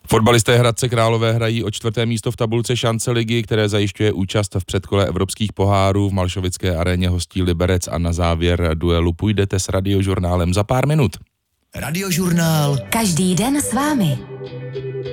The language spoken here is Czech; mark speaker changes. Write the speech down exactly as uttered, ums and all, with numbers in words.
Speaker 1: Fotbalisté Hradce Králové hrají o čtvrté místo v tabulce šance ligy, které zajišťuje účast v předkole evropských pohárů. V Malšovické aréně hostí Liberec a na závěr duelu půjdete s Radiožurnálem za pár minut.
Speaker 2: Radiožurnál. Každý den s vámi.